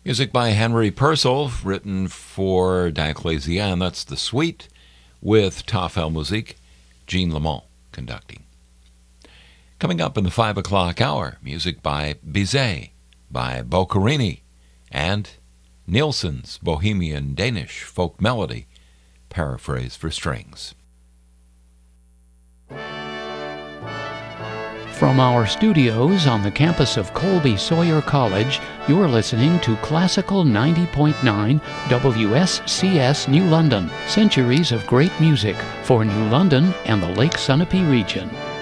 Music by Henry Purcell, written for Dioclesian. That's the suite with Tafel Musik, Jean Lamont conducting. Coming up in the 5 o'clock hour, music by Bizet, by Boccherini, and Nielsen's Bohemian Danish folk melody, paraphrase for strings. From our studios on the campus of Colby Sawyer College, you're listening to Classical 90.9 WSCS New London, centuries of great music for New London and the Lake Sunapee region.